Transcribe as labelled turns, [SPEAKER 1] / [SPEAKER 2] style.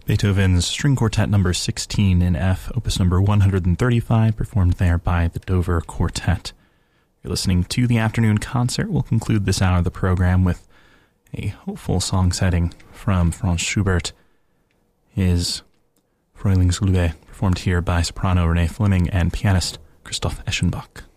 [SPEAKER 1] Beethoven's String Quartet number 16 in F, opus number 135, performed there by the Dover Quartet. You're listening to the Afternoon Concert. We'll conclude this hour of the program with a hopeful song setting from Franz Schubert. His Frühlingsglühe, performed here by soprano Renee Fleming and pianist Christoph Eschenbach.